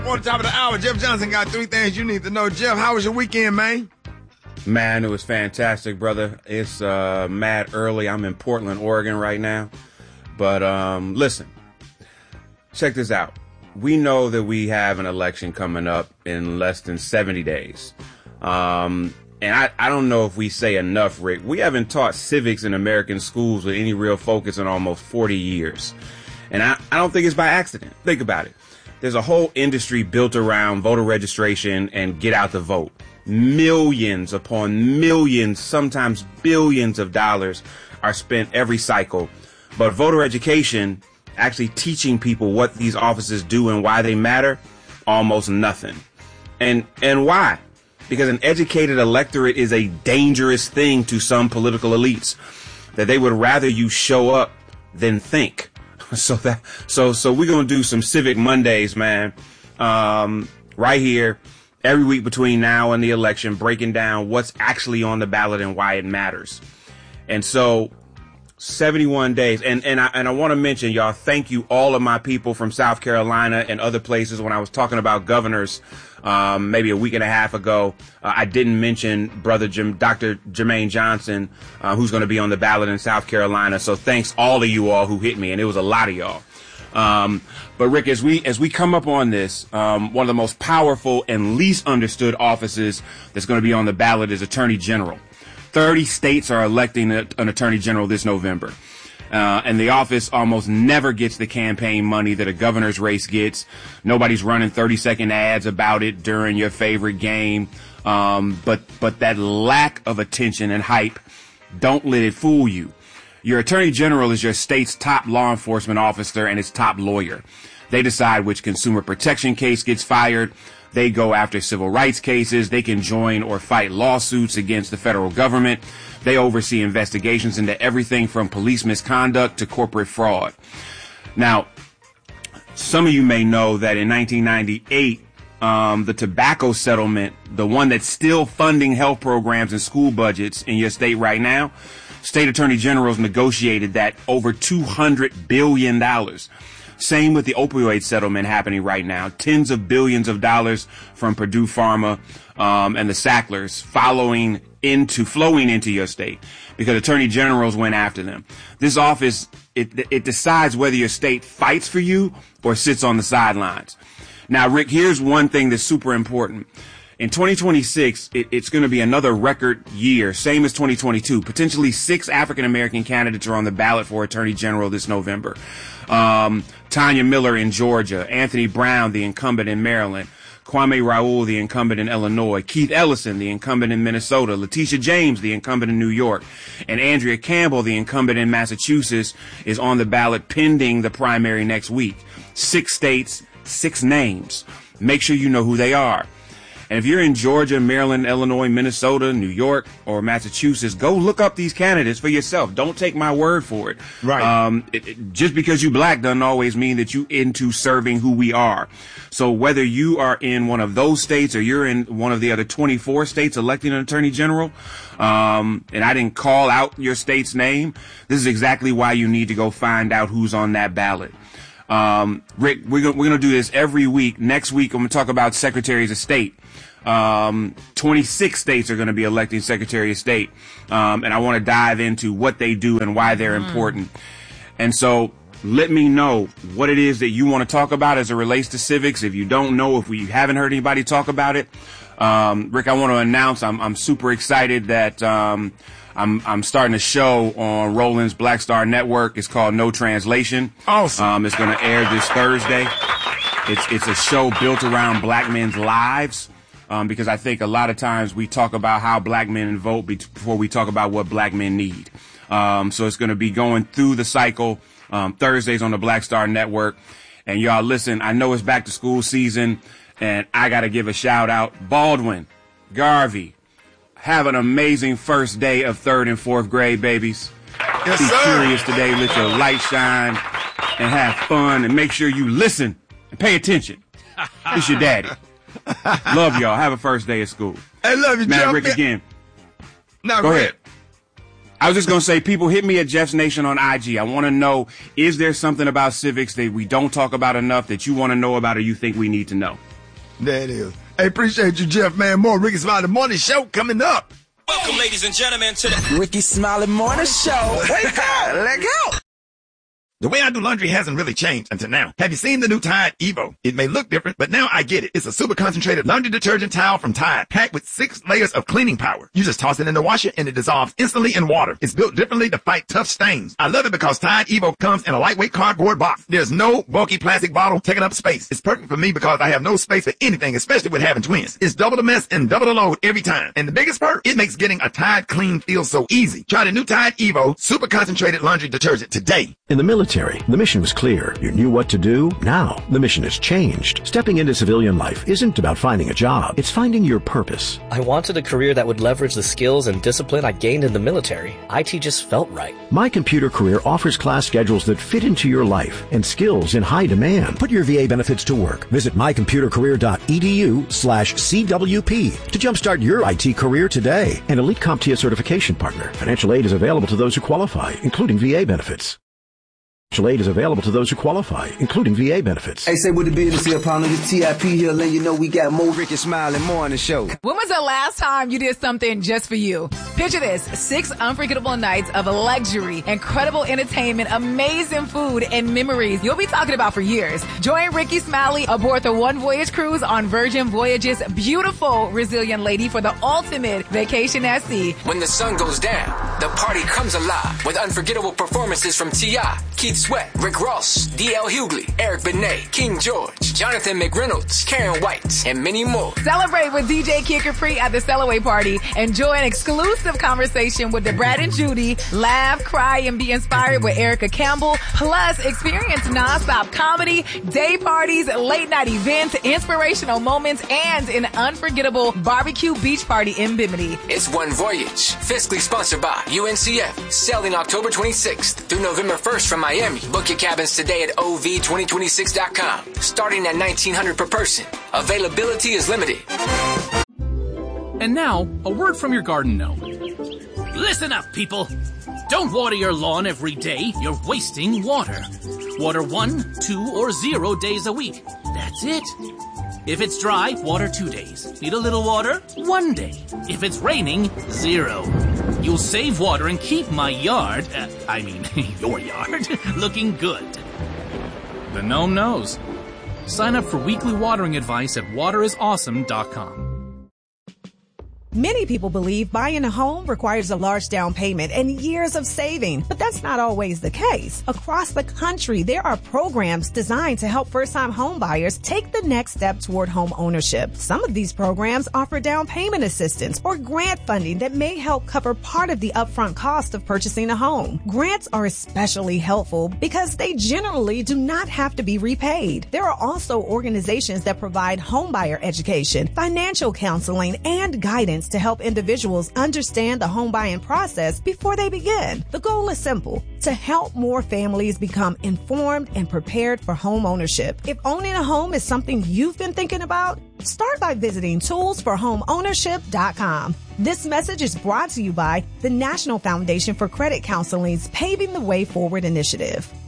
On the top of the hour, Jeff Johnson got 3 things you need to know. Jeff, how was your weekend, man? Man, it was fantastic, brother. It's mad early. I'm in Portland, Oregon right now. But listen, check this out. We know that we have an election coming up in less than 70 days. And I don't know if we say enough, Rick. We haven't taught civics in American schools with any real focus in almost 40 years. And I don't think it's by accident. Think about it. There's a whole industry built around voter registration and get out the vote. Millions upon millions, sometimes billions of dollars are spent every cycle. But voter education, actually teaching people what these offices do and why they matter, almost nothing. And why? Because an educated electorate is a dangerous thing to some political elites, that they would rather you show up than think. So we're going to do some Civic Mondays, man, right here every week between now and the election, breaking down what's actually on the ballot and why it matters. And so 71 days. And I want to mention, y'all, thank you all of my people from South Carolina and other places. When I was talking about governors, maybe a week and a half ago, I didn't mention Dr. Jermaine Johnson, who's going to be on the ballot in South Carolina. So thanks all of you all who hit me. And it was a lot of y'all. But Rick, as we come up on this, one of the most powerful and least understood offices that's going to be on the ballot is Attorney General. 30 states are electing an Attorney General this November. And the office almost never gets the campaign money that a governor's race gets. Nobody's running 30-second ads about it during your favorite game. But that lack of attention and hype, don't let it fool you. Your Attorney General is your state's top law enforcement officer and its top lawyer. They decide which consumer protection case gets fired. They go after civil rights cases. They can join or fight lawsuits against the federal government. They oversee investigations into everything from police misconduct to corporate fraud. Now, some of you may know that in 1998, the tobacco settlement, the one that's still funding health programs and school budgets in your state right now, state attorney generals negotiated that over $200 billion. Same with the opioid settlement happening right now. Tens of billions of dollars from Purdue Pharma and the Sacklers flowing into your state because attorney generals went after them. This office, it decides whether your state fights for you or sits on the sidelines. Now, Rick, here's one thing that's super important. In 2026, it's going to be another record year, same as 2022. Potentially 6 African-American candidates are on the ballot for Attorney General this November. Tanya Miller in Georgia, Anthony Brown, the incumbent in Maryland, Kwame Raoul, the incumbent in Illinois, Keith Ellison, the incumbent in Minnesota, Letitia James, the incumbent in New York, and Andrea Campbell, the incumbent in Massachusetts, is on the ballot pending the primary next week. 6 states, 6 names. Make sure you know who they are. And if you're in Georgia, Maryland, Illinois, Minnesota, New York, or Massachusetts, go look up these candidates for yourself. Don't take my word for it. Right. Just because you black doesn't always mean that you into serving who we are. So whether you are in one of those states or you're in one of the other 24 states electing an attorney general, and I didn't call out your state's name, this is exactly why you need to go find out who's on that ballot. Rick, we're going to do this every week. Next week, I'm going to talk about secretaries of state. 26 states are going to be electing Secretary of State. And I want to dive into what they do and why they're important. And so let me know what it is that you want to talk about as it relates to civics. If you don't know, if we haven't heard anybody talk about it, Rick, I want to announce I'm super excited that I'm starting a show on Roland's Black Star Network. It's called No Translation. Awesome. It's going to air this Thursday. It's a show built around black men's lives. Because I think a lot of times we talk about how black men vote before we talk about what black men need. So it's going to be going through the cycle, Thursdays on the Black Star Network. And y'all listen, I know it's back to school season and I got to give a shout out. Baldwin, Garvey, have an amazing first day of 3rd and 4th grade, babies. Yes, Be sir. curious today, let your light shine and have fun and make sure you listen and pay attention. It's your daddy. Love y'all. Have a first day of school. I love you, Man, Jeff. Rick, again. No, Go ahead. I was just going to say, people hit me at Jeff's Nation on IG. I want to know, is there something about civics that we don't talk about enough that you want to know about or you think we need to know? There it is. Hey, appreciate you, Jeff, man. More Ricky Smiley Morning Show coming up. Welcome, ladies and gentlemen, to the Ricky Smiley Morning Show. Wake up! Let go! The way I do laundry hasn't really changed until now. Have you seen the new Tide Evo? It may look different, but now I get it. It's a super concentrated laundry detergent towel from Tide, packed with 6 layers of cleaning power. You just toss it in the washer and it dissolves instantly in water. It's built differently to fight tough stains. I love it because Tide Evo comes in a lightweight cardboard box. There's no bulky plastic bottle taking up space. It's perfect for me because I have no space for anything, especially with having twins. It's double the mess and double the load every time. And the biggest part, it makes getting a Tide clean feel so easy. Try the new Tide Evo super concentrated laundry detergent today. In the military, the mission was clear. You knew what to do. Now, the mission has changed. Stepping into civilian life isn't about finding a job. It's finding your purpose. I wanted a career that would leverage the skills and discipline I gained in the military. IT just felt right. My Computer Career offers class schedules that fit into your life and skills in high demand. Put your VA benefits to work. Visit mycomputercareer.edu/CWP to jumpstart your IT career today. An Elite CompTIA certification partner. Financial aid is available to those who qualify, including VA benefits. Financial aid is available to those who qualify, including VA benefits. Hey, say what the business here, partner. The TIP here, letting you know we got more Ricky Smiley Morning Show. When was the last time you did something just for you? Picture this, 6 unforgettable nights of luxury, incredible entertainment, amazing food, and memories you'll be talking about for years. Join Ricky Smiley aboard the One Voyage cruise on Virgin Voyage's beautiful Resilient Lady for the ultimate vacation at sea. When the sun goes down, the party comes alive with unforgettable performances from T.I., Keith Sweat, Rick Ross, D.L. Hughley, Eric Benet, King George, Jonathan McReynolds, Karen White, and many more. Celebrate with DJ Kid Capri at the Cellaway Party. Enjoy an exclusive conversation with the Brad and Judy. Laugh, cry, and be inspired with Erica Campbell. Plus, experience nonstop comedy, day parties, late night events, inspirational moments, and an unforgettable barbecue beach party in Bimini. It's One Voyage, fiscally sponsored by UNCF. Sailing October 26th through November 1st from Miami. Book your cabins today at ov2026.com. Starting at $1,900 per person. Availability is limited. And now, a word from your garden gnome. Listen up, people. Don't water your lawn every day. You're wasting water. Water 1, 2, or 0 days a week. That's it. If it's dry, water 2 days. Need a little water? 1 day. If it's raining, 0. You'll save water and keep my yard, your yard, looking good. The gnome knows. Sign up for weekly watering advice at waterisawesome.com. Many people believe buying a home requires a large down payment and years of saving, but that's not always the case. Across the country, there are programs designed to help first-time home buyers take the next step toward home ownership. Some of these programs offer down payment assistance or grant funding that may help cover part of the upfront cost of purchasing a home. Grants are especially helpful because they generally do not have to be repaid. There are also organizations that provide homebuyer education, financial counseling, and guidance to help individuals understand the home buying process before they begin. The goal is simple: to help more families become informed and prepared for home ownership. If owning a home is something you've been thinking about, start by visiting toolsforhomeownership.com. This message is brought to you by the National Foundation for Credit Counseling's Paving the Way Forward initiative.